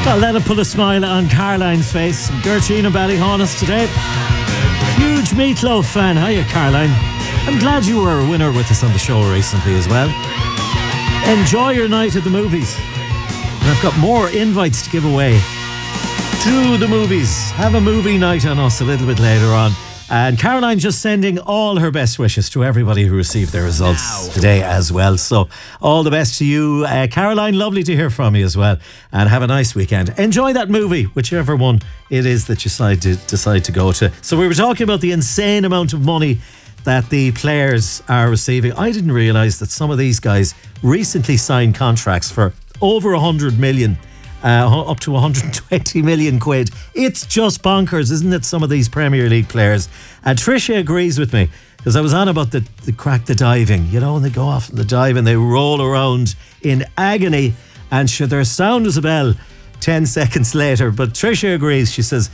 Well, that'll put a smile on Caroline's face. Gertrude and Ballyhonus today. Huge Meatloaf fan. Hiya, Caroline. I'm glad you were a winner with us on the show recently as well. Enjoy your night at the movies. And I've got more invites to give away to the movies. Have a movie night on us a little bit later on. And Caroline just sending all her best wishes to everybody who received their results today as well. So all the best to you, Caroline. Lovely to hear from you as well. And have a nice weekend. Enjoy that movie, whichever one it is that you decide to go to. So we were talking about the insane amount of money that the players are receiving. I didn't realise that some of these guys recently signed contracts for over 100 million. Up to 120 million quid. It's just bonkers, isn't it? Some of these Premier League players. And Tricia agrees with me, because I was on about the crack the diving. You know, when they go off in the dive and they roll around in agony, and sure, their sound is a bell 10 seconds later. But Tricia agrees. She says